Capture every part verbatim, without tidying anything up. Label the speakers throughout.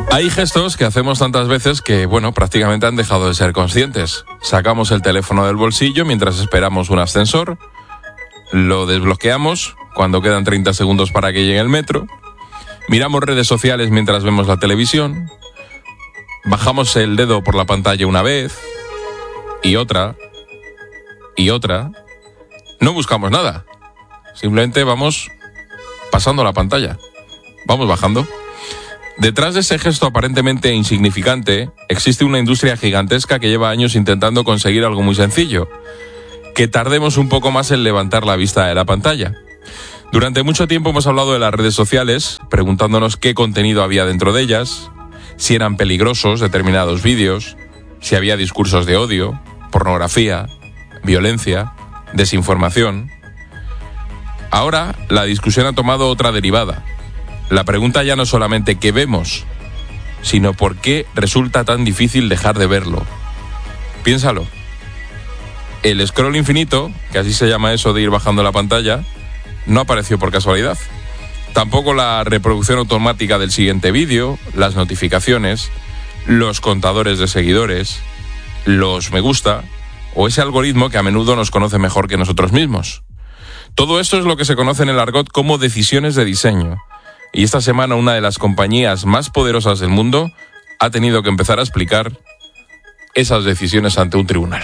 Speaker 1: Hay gestos que hacemos tantas veces que, bueno, prácticamente han dejado de ser conscientes. Sacamos el teléfono del bolsillo mientras esperamos un ascensor, lo desbloqueamos cuando quedan treinta segundos para que llegue el metro, miramos redes sociales mientras vemos la televisión, bajamos el dedo por la pantalla una vez, y otra, y otra. No buscamos nada, simplemente vamos pasando la pantalla, vamos bajando. Detrás de ese gesto aparentemente insignificante, existe una industria gigantesca que lleva años intentando conseguir algo muy sencillo: que tardemos un poco más en levantar la vista de la pantalla. Durante mucho tiempo hemos hablado de las redes sociales, preguntándonos qué contenido había dentro de ellas, si eran peligrosos determinados vídeos, si había discursos de odio, pornografía, violencia, desinformación. Ahora la discusión ha tomado otra derivada. La pregunta ya no es solamente qué vemos, sino por qué resulta tan difícil dejar de verlo. Piénsalo. El scroll infinito, que así se llama eso de ir bajando la pantalla, no apareció por casualidad. Tampoco la reproducción automática del siguiente vídeo, las notificaciones, los contadores de seguidores, los me gusta, o ese algoritmo que a menudo nos conoce mejor que nosotros mismos. Todo esto es lo que se conoce en el argot como decisiones de diseño. Y esta semana una de las compañías más poderosas del mundo ha tenido que empezar a explicar esas decisiones ante un tribunal.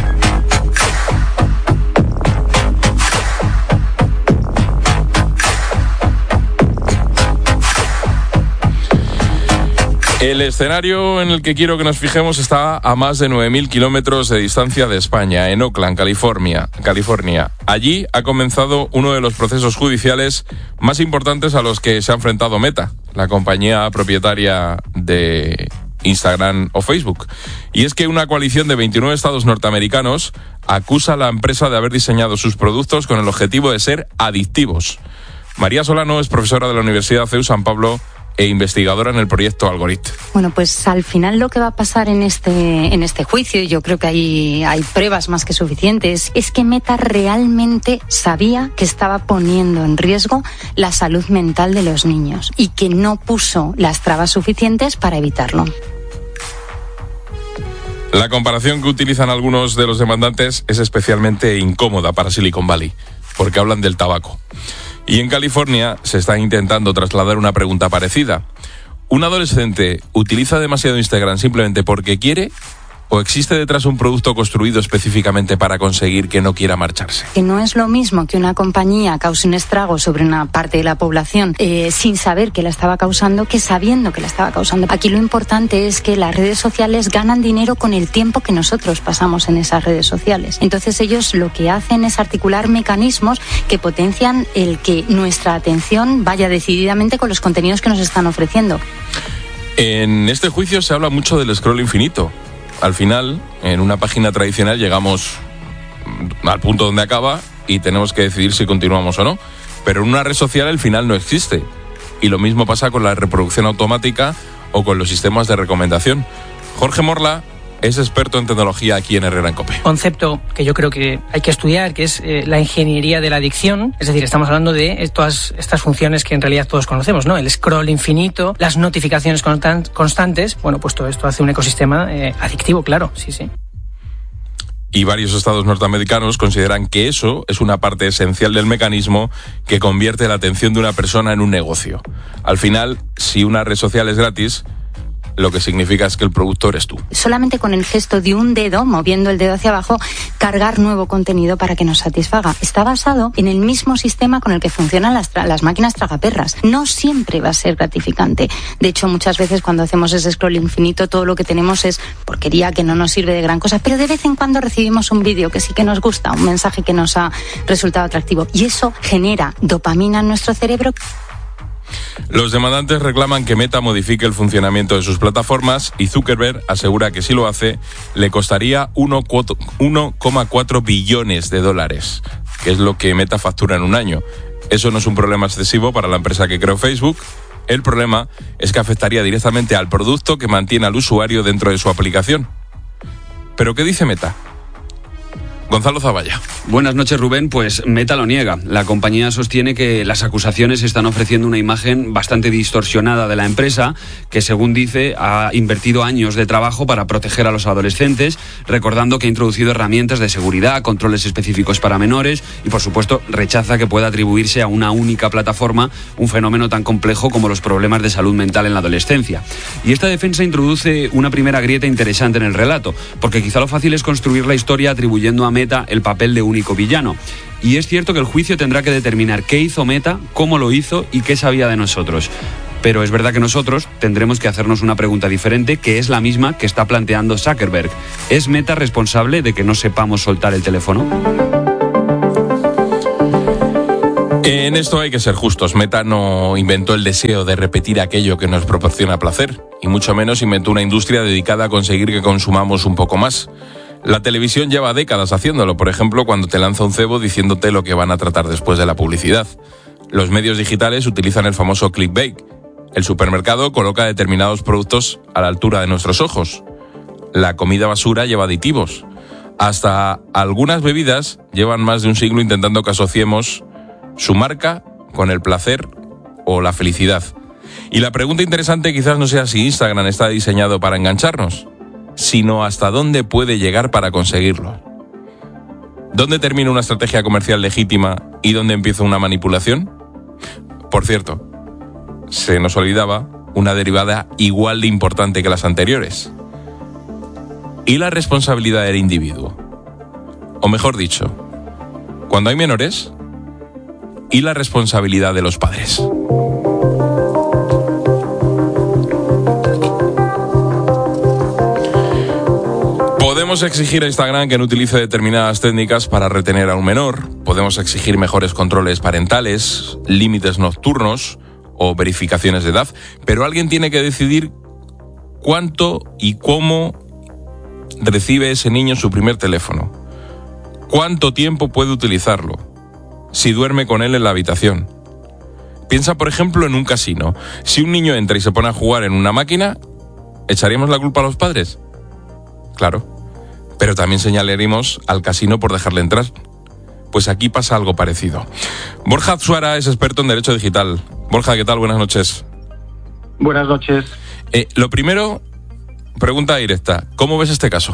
Speaker 1: El escenario en el que quiero que nos fijemos está a más de nueve mil kilómetros de distancia de España, en Oakland, California, California. Allí ha comenzado uno de los procesos judiciales más importantes a los que se ha enfrentado Meta, la compañía propietaria de Instagram o Facebook. Y es que una coalición de veintinueve estados norteamericanos acusa a la empresa de haber diseñado sus productos con el objetivo de ser adictivos. María Solano es profesora de la Universidad C E U San Pablo e investigadora en el proyecto Algorit.
Speaker 2: Bueno, pues al final lo que va a pasar en este, en este juicio, y yo creo que hay, hay pruebas más que suficientes, es que Meta realmente sabía que estaba poniendo en riesgo la salud mental de los niños y que no puso las trabas suficientes para evitarlo.
Speaker 1: La comparación que utilizan algunos de los demandantes es especialmente incómoda para Silicon Valley, porque hablan del tabaco. Y en California se está intentando trasladar una pregunta parecida. ¿Un adolescente utiliza demasiado Instagram simplemente porque quiere? ¿O existe detrás un producto construido específicamente para conseguir que no quiera marcharse?
Speaker 2: Que no es lo mismo que una compañía cause un estrago sobre una parte de la población eh, sin saber que la estaba causando, que sabiendo que la estaba causando. Aquí lo importante es que las redes sociales ganan dinero con el tiempo que nosotros pasamos en esas redes sociales. Entonces ellos lo que hacen es articular mecanismos que potencian el que nuestra atención vaya decididamente con los contenidos que nos están ofreciendo.
Speaker 1: En este juicio se habla mucho del scroll infinito. Al final, en una página tradicional llegamos al punto donde acaba y tenemos que decidir si continuamos o no. Pero en una red social el final no existe. Y lo mismo pasa con la reproducción automática o con los sistemas de recomendación. Jorge Morla es experto en tecnología aquí en Herrera en COPE.
Speaker 3: Concepto que yo creo que hay que estudiar, que es eh, la ingeniería de la adicción. Es decir, estamos hablando de todas estas funciones que en realidad todos conocemos, ¿no? El scroll infinito, las notificaciones constan- constantes. Bueno, pues todo esto hace un ecosistema eh, adictivo, claro, sí, sí.
Speaker 1: Y varios estados norteamericanos consideran que eso es una parte esencial del mecanismo que convierte la atención de una persona en un negocio. Al final, si una red social es gratis, lo que significa es que el productor eres tú.
Speaker 2: Solamente con el gesto de un dedo, moviendo el dedo hacia abajo, cargar nuevo contenido para que nos satisfaga. Está basado en el mismo sistema con el que funcionan las, tra- las máquinas tragaperras. No siempre va a ser gratificante. De hecho, muchas veces cuando hacemos ese scroll infinito, todo lo que tenemos es porquería que no nos sirve de gran cosa, pero de vez en cuando recibimos un vídeo que sí que nos gusta, un mensaje que nos ha resultado atractivo. Y eso genera dopamina en nuestro cerebro.
Speaker 1: Los demandantes reclaman que Meta modifique el funcionamiento de sus plataformas y Zuckerberg asegura que si lo hace le costaría uno coma cuatro billones de dólares, que es lo que Meta factura en un año. Eso no es un problema excesivo para la empresa que creó Facebook. El problema es que afectaría directamente al producto que mantiene al usuario dentro de su aplicación. ¿Pero qué dice Meta? Gonzalo Zavalla.
Speaker 4: Buenas noches, Rubén. Pues Meta lo niega. La compañía sostiene que las acusaciones están ofreciendo una imagen bastante distorsionada de la empresa, que según dice ha invertido años de trabajo para proteger a los adolescentes, recordando que ha introducido herramientas de seguridad, controles específicos para menores y, por supuesto, rechaza que pueda atribuirse a una única plataforma un fenómeno tan complejo como los problemas de salud mental en la adolescencia. Y esta defensa introduce una primera grieta interesante en el relato, porque quizá lo fácil es construir la historia atribuyendo a Meta el papel de único villano. Y es cierto que el juicio tendrá que determinar qué hizo Meta, cómo lo hizo y qué sabía de nosotros. Pero es verdad que nosotros tendremos que hacernos una pregunta diferente, que es la misma que está planteando Zuckerberg. ¿Es Meta responsable de que no sepamos soltar el teléfono?
Speaker 1: En esto hay que ser justos. Meta no inventó el deseo de repetir aquello que nos proporciona placer, y mucho menos inventó una industria dedicada a conseguir que consumamos un poco más. La televisión lleva décadas haciéndolo, por ejemplo, cuando te lanza un cebo diciéndote lo que van a tratar después de la publicidad. Los medios digitales utilizan el famoso clickbait. El supermercado coloca determinados productos a la altura de nuestros ojos. La comida basura lleva aditivos. Hasta algunas bebidas llevan más de un siglo intentando que asociemos su marca con el placer o la felicidad. Y la pregunta interesante quizás no sea si Instagram está diseñado para engancharnos, sino hasta dónde puede llegar para conseguirlo. ¿Dónde termina una estrategia comercial legítima y dónde empieza una manipulación? Por cierto, se nos olvidaba una derivada igual de importante que las anteriores. ¿Y la responsabilidad del individuo? O mejor dicho, cuando hay menores, ¿y la responsabilidad de los padres? Podemos exigir a Instagram que no utilice determinadas técnicas para retener a un menor, podemos exigir mejores controles parentales, límites nocturnos o verificaciones de edad, pero alguien tiene que decidir cuánto y cómo recibe ese niño su primer teléfono, cuánto tiempo puede utilizarlo, si duerme con él en la habitación. Piensa, por ejemplo, en un casino. Si un niño entra y se pone a jugar en una máquina, ¿echaríamos la culpa a los padres? Claro. Pero también señalaremos al casino por dejarle entrar. Pues aquí pasa algo parecido. Borja Atsuara es experto en Derecho Digital. Borja, ¿qué tal? Buenas noches.
Speaker 5: Buenas noches.
Speaker 1: Eh, lo primero, pregunta directa. ¿Cómo ves este caso?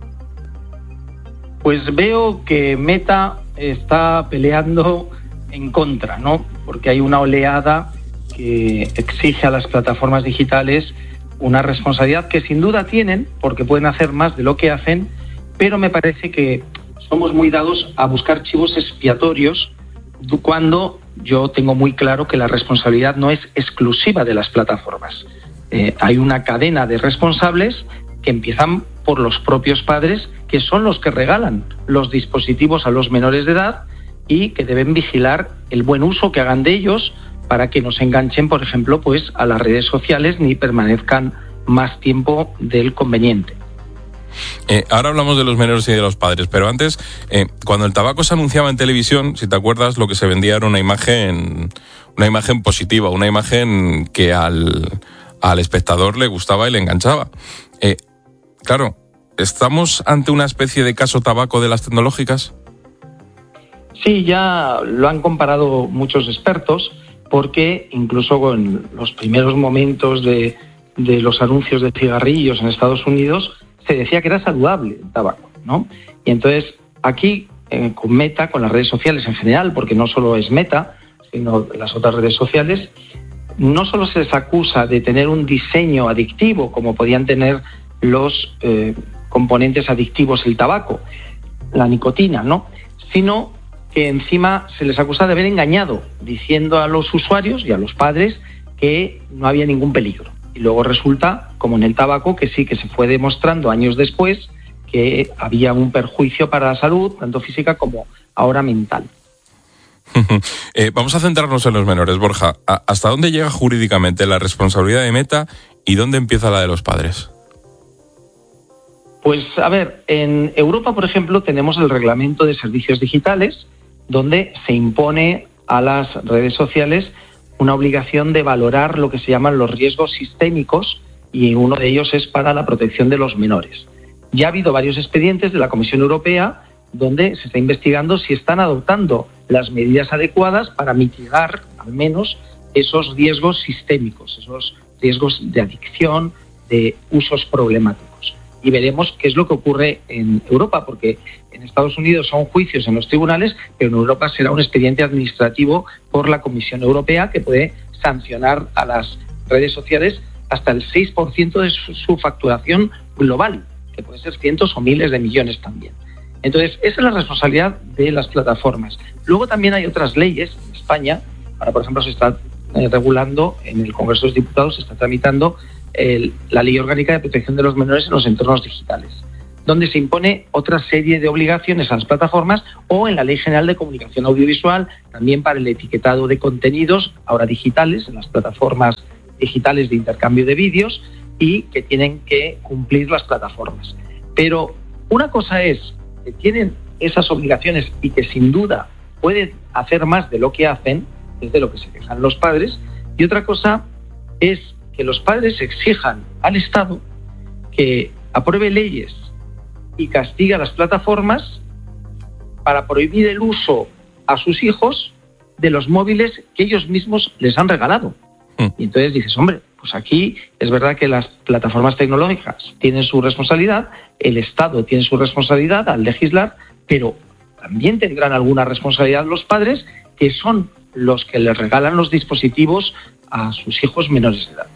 Speaker 5: Pues veo que Meta está peleando en contra, ¿no? Porque hay una oleada que exige a las plataformas digitales una responsabilidad que sin duda tienen, porque pueden hacer más de lo que hacen, pero me parece que somos muy dados a buscar chivos expiatorios cuando yo tengo muy claro que la responsabilidad no es exclusiva de las plataformas. Eh, hay una cadena de responsables que empiezan por los propios padres, que son los que regalan los dispositivos a los menores de edad y que deben vigilar el buen uso que hagan de ellos para que no se enganchen, por ejemplo, pues a las redes sociales ni permanezcan más tiempo del conveniente.
Speaker 1: Eh, ahora hablamos de los menores y de los padres, pero antes, eh, cuando el tabaco se anunciaba en televisión, si te acuerdas, lo que se vendía era una imagen, una imagen positiva, una imagen que al, al espectador le gustaba y le enganchaba. Eh, claro, ¿estamos ante una especie de caso tabaco de las tecnológicas?
Speaker 5: Sí, ya lo han comparado muchos expertos, porque incluso en los primeros momentos de, de los anuncios de cigarrillos en Estados Unidos se decía que era saludable el tabaco, ¿no? Y entonces aquí, eh, con Meta, con las redes sociales en general, porque no solo es Meta, sino las otras redes sociales, no solo se les acusa de tener un diseño adictivo, como podían tener los eh, componentes adictivos del tabaco, la nicotina, ¿no? Sino que encima se les acusa de haber engañado, diciendo a los usuarios y a los padres que no había ningún peligro. Y luego resulta, como en el tabaco, que sí, que se fue demostrando años después que había un perjuicio para la salud, tanto física como ahora mental.
Speaker 1: eh, vamos a centrarnos en los menores, Borja. ¿Hasta dónde llega jurídicamente la responsabilidad de Meta y dónde empieza la de los padres?
Speaker 5: Pues, a ver, en Europa, por ejemplo, tenemos el Reglamento de Servicios Digitales, donde se impone a las redes sociales una obligación de valorar lo que se llaman los riesgos sistémicos, y uno de ellos es para la protección de los menores. Ya ha habido varios expedientes de la Comisión Europea donde se está investigando si están adoptando las medidas adecuadas para mitigar al menos esos riesgos sistémicos, esos riesgos de adicción, de usos problemáticos. Y veremos qué es lo que ocurre en Europa, porque en Estados Unidos son juicios en los tribunales, pero en Europa será un expediente administrativo por la Comisión Europea que puede sancionar a las redes sociales hasta el seis por ciento de su, su facturación global, que puede ser cientos o miles de millones también. Entonces, esa es la responsabilidad de las plataformas. Luego también hay otras leyes en España. Ahora, por ejemplo, se está eh, regulando en el Congreso de los Diputados, se está tramitando el, la Ley Orgánica de Protección de los Menores en los Entornos Digitales, donde se impone otra serie de obligaciones a las plataformas, o en la Ley General de Comunicación Audiovisual, también para el etiquetado de contenidos, ahora digitales, en las plataformas digitales de intercambio de vídeos, y que tienen que cumplir las plataformas. Pero una cosa es que tienen esas obligaciones y que sin duda pueden hacer más de lo que hacen, es de lo que se quejan los padres, y otra cosa es que los padres exijan al Estado que apruebe leyes y castigue a las plataformas para prohibir el uso a sus hijos de los móviles que ellos mismos les han regalado. Mm. Y entonces dices, hombre, pues aquí es verdad que las plataformas tecnológicas tienen su responsabilidad, el Estado tiene su responsabilidad al legislar, pero también tendrán alguna responsabilidad los padres, que son los que les regalan los dispositivos a sus hijos menores de edad.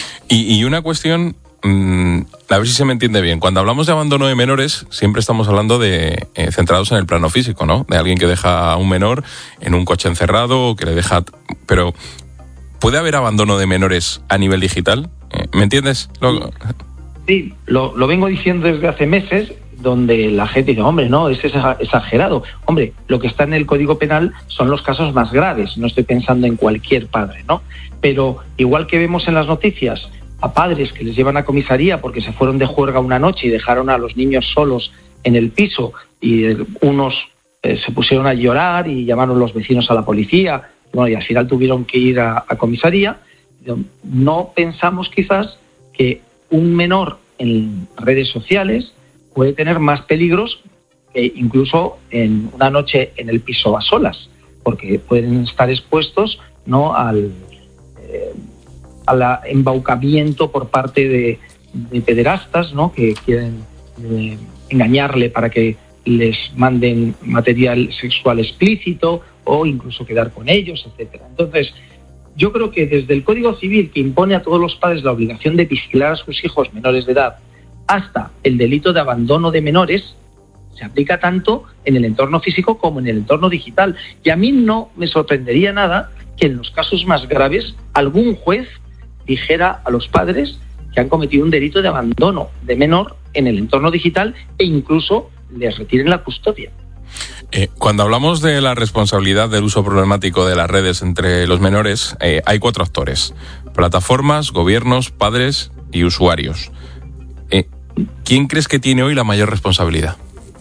Speaker 1: Y, y una cuestión, mmm, a ver si se me entiende bien. Cuando hablamos de abandono de menores, siempre estamos hablando de eh, centrados en el plano físico, ¿no? De alguien que deja a un menor en un coche encerrado, o que le deja... Pero, ¿puede haber abandono de menores a nivel digital? ¿Me entiendes? Lo...
Speaker 5: Sí, lo, lo vengo diciendo desde hace meses, donde la gente dice, hombre, no, es exagerado. Hombre, lo que está en el Código Penal son los casos más graves, no estoy pensando en cualquier padre, ¿no? Pero igual que vemos en las noticias a padres que les llevan a comisaría porque se fueron de juerga una noche y dejaron a los niños solos en el piso, y unos eh, se pusieron a llorar y llamaron los vecinos a la policía, y, bueno, y al final tuvieron que ir a, a comisaría. No pensamos quizás que un menor en redes sociales puede tener más peligros que incluso en una noche en el piso a solas, porque pueden estar expuestos, ¿no?, al eh, al embaucamiento por parte de, de pederastas, ¿no?, que quieren eh, engañarle para que les manden material sexual explícito o incluso quedar con ellos, etcétera. Entonces, yo creo que desde el Código Civil, que impone a todos los padres la obligación de vigilar a sus hijos menores de edad, hasta el delito de abandono de menores, se aplica tanto en el entorno físico como en el entorno digital. Y a mí no me sorprendería nada que en los casos más graves algún juez dijera a los padres que han cometido un delito de abandono de menor en el entorno digital, e incluso les retiren la custodia.
Speaker 1: Eh, cuando hablamos de la responsabilidad del uso problemático de las redes entre los menores, eh, hay cuatro actores: plataformas, gobiernos, padres y usuarios. Eh, ¿Quién crees que tiene hoy la mayor responsabilidad?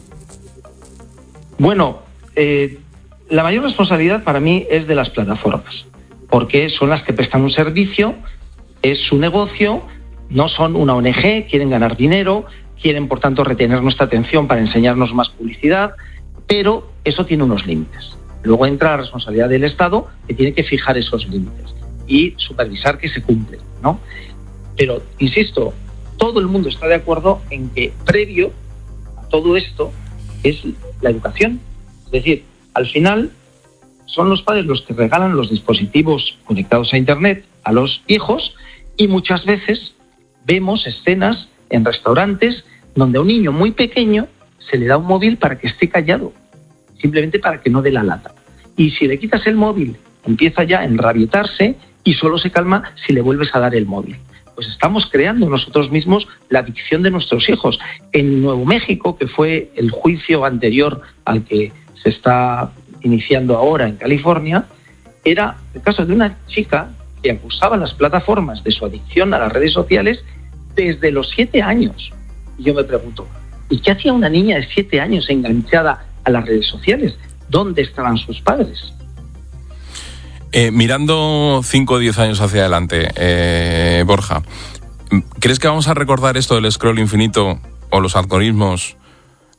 Speaker 5: Bueno, eh, la mayor responsabilidad para mí es de las plataformas, porque son las que prestan un servicio, es su negocio, no son una O N G, quieren ganar dinero, quieren por tanto retener nuestra atención para enseñarnos más publicidad, pero eso tiene unos límites. Luego entra la responsabilidad del Estado, que tiene que fijar esos límites y supervisar que se cumplen, ¿no? Pero, insisto, todo el mundo está de acuerdo en que previo a todo esto es la educación. Es decir, al final son los padres los que regalan los dispositivos conectados a Internet a los hijos, y muchas veces vemos escenas en restaurantes donde a un niño muy pequeño se le da un móvil para que esté callado, simplemente para que no dé la lata. Y si le quitas el móvil, empieza ya a enrabietarse y solo se calma si le vuelves a dar el móvil. Pues estamos creando nosotros mismos la adicción de nuestros hijos. En Nuevo México, que fue el juicio anterior al que se está iniciando ahora en California, era el caso de una chica que acusaba a las plataformas de su adicción a las redes sociales desde los siete años. Y yo me pregunto, ¿y qué hacía una niña de siete años enganchada a las redes sociales? ¿Dónde estaban sus padres?
Speaker 1: Eh, mirando cinco o diez años hacia adelante, eh, Borja, ¿crees que vamos a recordar esto del scroll infinito o los algoritmos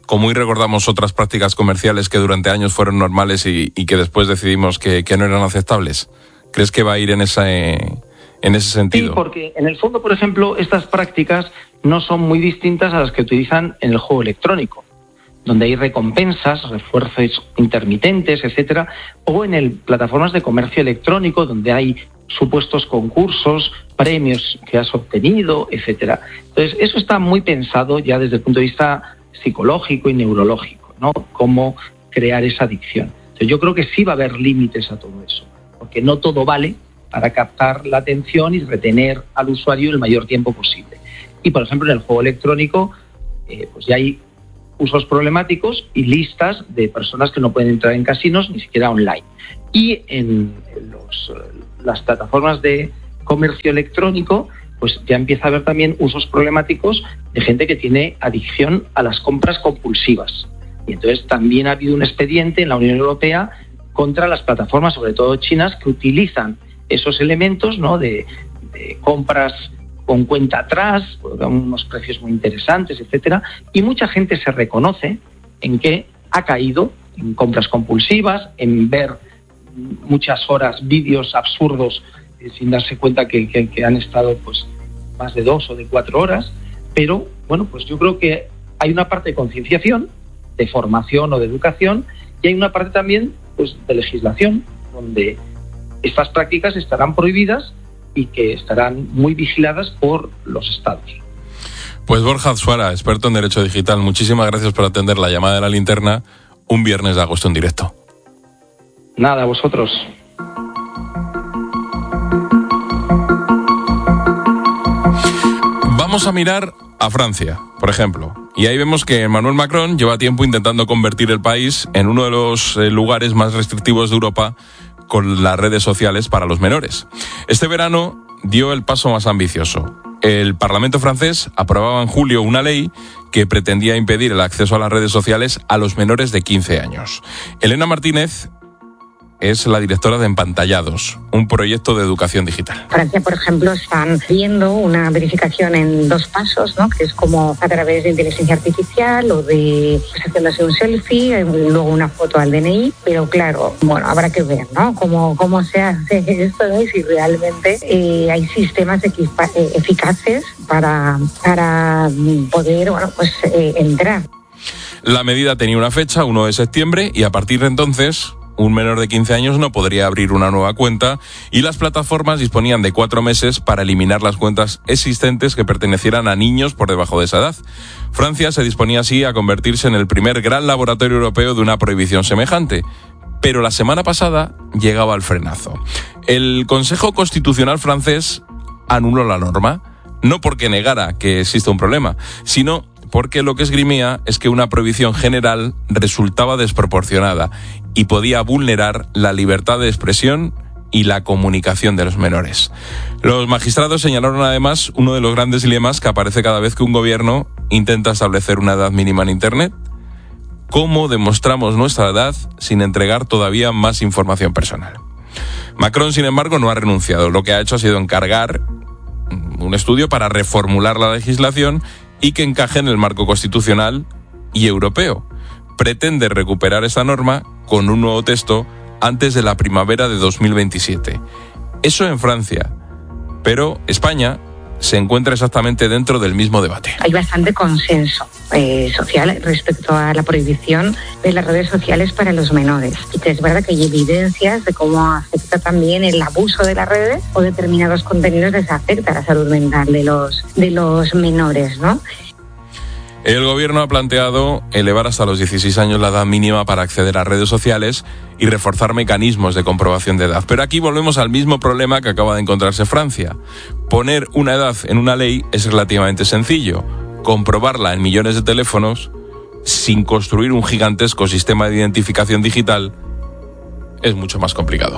Speaker 1: como hoy recordamos otras prácticas comerciales que durante años fueron normales y, y que después decidimos que, que no eran aceptables? ¿Crees que va a ir en, esa, eh, en ese sentido?
Speaker 5: Sí, porque en el fondo, por ejemplo, estas prácticas no son muy distintas a las que utilizan en el juego electrónico, donde hay recompensas, refuerzos intermitentes, etcétera, o en el plataformas de comercio electrónico, donde hay supuestos concursos, premios que has obtenido, etcétera. Entonces, eso está muy pensado ya desde el punto de vista psicológico y neurológico, ¿no? Cómo crear esa adicción. Entonces, yo creo que sí va a haber límites a todo eso, porque no todo vale para captar la atención y retener al usuario el mayor tiempo posible. Y, por ejemplo, en el juego electrónico, eh, pues ya hay usos problemáticos y listas de personas que no pueden entrar en casinos ni siquiera online. Y en los, las plataformas de comercio electrónico, pues ya empieza a haber también usos problemáticos de gente que tiene adicción a las compras compulsivas. Y entonces también ha habido un expediente en la Unión Europea contra las plataformas, sobre todo chinas, que utilizan esos elementos, ¿no?, de, de compras con cuenta atrás, con unos precios muy interesantes, etcétera, y mucha gente se reconoce en que ha caído en compras compulsivas, en ver muchas horas vídeos absurdos eh, sin darse cuenta que, que, que han estado pues más de dos o de cuatro horas, pero bueno, pues yo creo que hay una parte de concienciación, de formación o de educación, y hay una parte también pues de legislación, donde estas prácticas estarán prohibidas y que estarán muy vigiladas por los estados.
Speaker 1: Pues Borja Azuara, experto en Derecho Digital, muchísimas gracias por atender la llamada de la linterna un viernes de agosto en directo.
Speaker 5: Nada, a vosotros.
Speaker 1: Vamos a mirar a Francia, por ejemplo. Y ahí vemos que Emmanuel Macron lleva tiempo intentando convertir el país en uno de los eh, lugares más restrictivos de Europa con las redes sociales para los menores. Este verano dio el paso más ambicioso. El Parlamento francés aprobaba en julio una ley que pretendía impedir el acceso a las redes sociales a los menores de quince años. Elena Martínez es la directora de Empantallados, un proyecto de educación digital.
Speaker 6: Francia, por ejemplo, están viendo una verificación en dos pasos, ¿no?, que es como a través de inteligencia artificial o de pues, haciéndose un selfie, luego una foto al D N I, pero claro, bueno, habrá que ver, ¿no?, cómo, cómo se hace esto, ¿no?, y si realmente eh, hay sistemas equipa- eh, eficaces para, para poder, bueno, pues eh, entrar.
Speaker 1: La medida tenía una fecha, uno de septiembre, y a partir de entonces un menor de quince años no podría abrir una nueva cuenta y las plataformas disponían de cuatro meses para eliminar las cuentas existentes que pertenecieran a niños por debajo de esa edad. Francia se disponía así a convertirse en el primer gran laboratorio europeo de una prohibición semejante. Pero la semana pasada llegaba el frenazo. El Consejo Constitucional francés anuló la norma, no porque negara que existe un problema, sino porque lo que esgrimía es que una prohibición general resultaba desproporcionada y podía vulnerar la libertad de expresión y la comunicación de los menores. Los magistrados señalaron además uno de los grandes dilemas que aparece cada vez que un gobierno intenta establecer una edad mínima en Internet. ¿Cómo demostramos nuestra edad sin entregar todavía más información personal? Macron, sin embargo, no ha renunciado. Lo que ha hecho ha sido encargar un estudio para reformular la legislación y que encaje en el marco constitucional y europeo. Pretende recuperar esta norma con un nuevo texto antes de la primavera de dos mil veintisiete. Eso en Francia, pero España se encuentra exactamente dentro del mismo debate.
Speaker 6: Hay bastante consenso eh, social respecto a la prohibición de las redes sociales para los menores. Y que es verdad que hay evidencias de cómo afecta también el abuso de las redes o determinados contenidos les afecta a la salud mental de los, de los menores, ¿no?
Speaker 1: El gobierno ha planteado elevar hasta los dieciséis años la edad mínima para acceder a redes sociales y reforzar mecanismos de comprobación de edad. Pero aquí volvemos al mismo problema que acaba de encontrarse Francia. Poner una edad en una ley es relativamente sencillo. Comprobarla en millones de teléfonos, sin construir un gigantesco sistema de identificación digital, es mucho más complicado.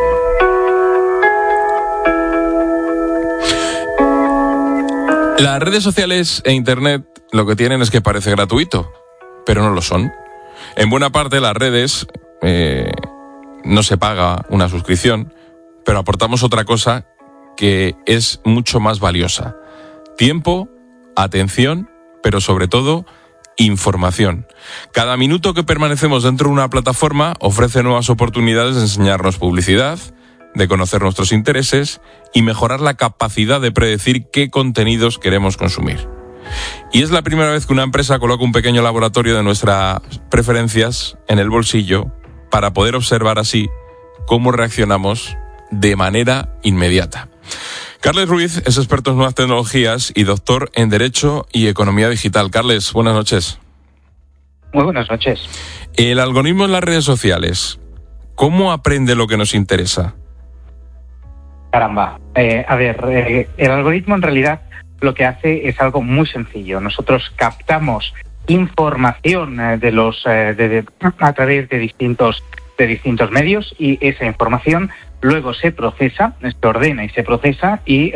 Speaker 1: Las redes sociales e Internet lo que tienen es que parece gratuito, pero no lo son. En buena parte las redes eh, no se paga una suscripción, pero aportamos otra cosa que es mucho más valiosa. Tiempo, atención, pero sobre todo información. Cada minuto que permanecemos dentro de una plataforma ofrece nuevas oportunidades de enseñarnos publicidad, de conocer nuestros intereses y mejorar la capacidad de predecir qué contenidos queremos consumir. Y es la primera vez que una empresa coloca un pequeño laboratorio de nuestras preferencias en el bolsillo para poder observar así cómo reaccionamos de manera inmediata. Carles Ruiz es experto en nuevas tecnologías y doctor en Derecho y Economía Digital. Carles, buenas noches.
Speaker 7: Muy buenas noches.
Speaker 1: El algoritmo en las redes sociales, ¿cómo aprende lo que nos interesa?
Speaker 7: Caramba. Eh, a ver, eh, el algoritmo en realidad lo que hace es algo muy sencillo. Nosotros captamos información eh, de los eh, de, de, a través de distintos de distintos medios y esa información luego se procesa, se ordena y se procesa y